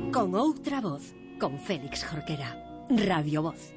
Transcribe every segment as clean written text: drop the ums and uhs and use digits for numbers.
Con outra voz, con Félix Jorquera. Radio Voz.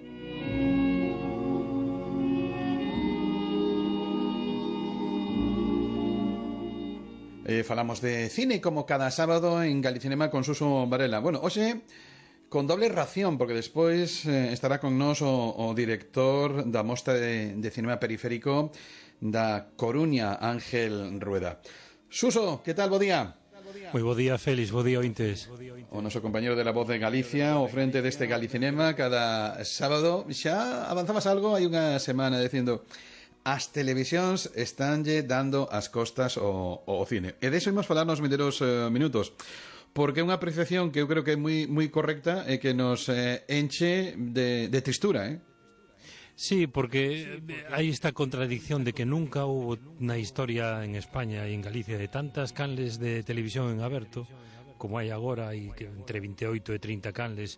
Falamos de cine como cada sábado en Galicinema con Suso Varela. Bueno, hoxe con doble ración, porque despois estará con nós o director da Mostra de Cinema Periférico da Coruña, Ángel Rueda. Suso, que tal, bo día? Moi bo día, Félix, bo día, ointes. O noso compañero de La Voz de Galicia, ao frente deste Galicinema cada sábado. Xa avanzabas algo hai unha semana dicindo as televisións estánlle dando as costas ao cine. E deso imos falar nos vindeiros minutos, porque é unha apreciación que eu creo que é moi correcta e que nos enche de tristura, Sí, porque hai esta contradicción de que nunca houve na historia en España e en Galicia de tantas canles de televisión en aberto como hai agora, hai entre 28 e 30 canles,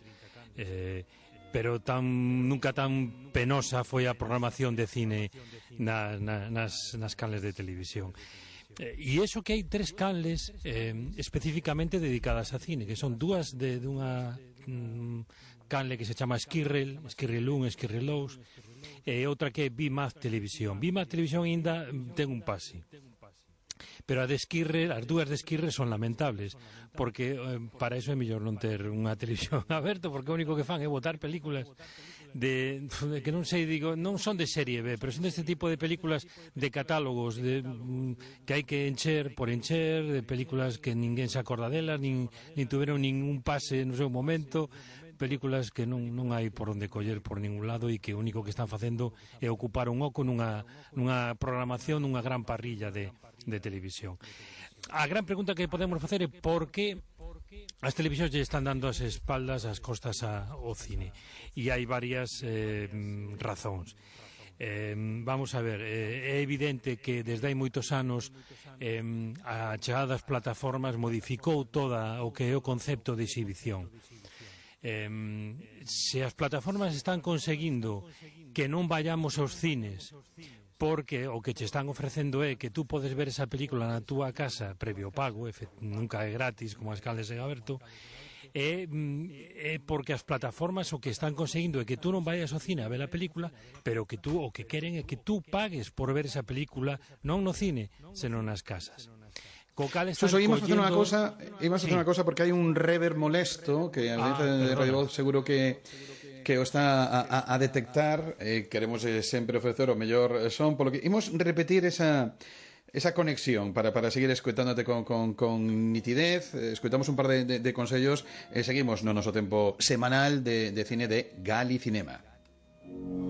pero nunca tan penosa foi a programación de cine nas canles de televisión. E iso que hai tres canles especificamente dedicadas a cine, que son dúas de unha canle que se chama Esquirrel 1, Esquirrel 2, e outra que é BIMAZ Televisión. BIMAZ Televisión ainda ten un pase, pero as dúas de Esquirrel son lamentables, porque para iso é mellor non ter unha televisión aberta, porque o único que fan é botar películas que non sei, digo, non son de serie B, pero son deste tipo de películas de catálogos que hai que encher por encher, de películas que ninguén se acorda delas, nin tuveron ningún pase no seu momento, películas que non hai por onde coller por ningún lado e que o único que están facendo é ocupar un oco nunha programación, nunha gran parrilla de televisión. A gran pregunta que podemos facer é por que as televisións lle están dando as espaldas, as costas ao cine, e hai varias razóns. Vamos a ver, é evidente que desde hai moitos anos a chegada das plataformas modificou toda o que é o concepto de exhibición. Se as plataformas están conseguindo que non vayamos aos cines porque o que che están ofrecendo é que tú podes ver esa película na túa casa previo pago, nunca é gratis como as canles en aberto, é porque as plataformas o que están conseguindo é que tú non vayas ao cine a ver a película, pero que tú o que queren é que tú pagues por ver esa película non no cine, senón nas casas. Suso, íbamos a facer unha cosa porque hai un rever molesto que a audiencia de Radio Voz seguro que o está a detectar. Queremos sempre ofrecer o mellor son, polo que imos repetir esa conexión para seguir escoitándote con nitidez. Escoitamos un par de consellos e seguimos no noso tempo semanal de cine de Galicinema.